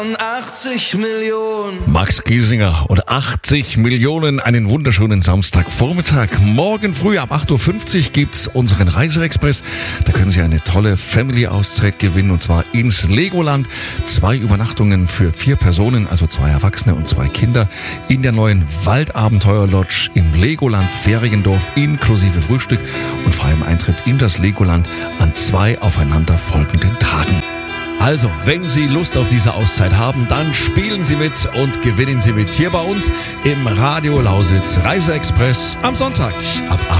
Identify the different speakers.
Speaker 1: 80 Millionen.
Speaker 2: Max Giesinger und 80 Millionen, einen wunderschönen Samstagvormittag. Morgen früh ab 8.50 Uhr gibt's unseren Reiseexpress. Da können Sie eine tolle Family-Auszeit gewinnen, und zwar ins Legoland. 2 Übernachtungen für 4 Personen, also 2 Erwachsene und 2 Kinder, in der neuen Waldabenteuer-Lodge im Legoland Feriendorf inklusive Frühstück und freiem Eintritt in das Legoland an 2 aufeinanderfolgenden Tagen. Also, wenn Sie Lust auf diese Auszeit haben, dann spielen Sie mit und gewinnen Sie mit hier bei uns im Radio Lausitz Reiseexpress am Sonntag ab 8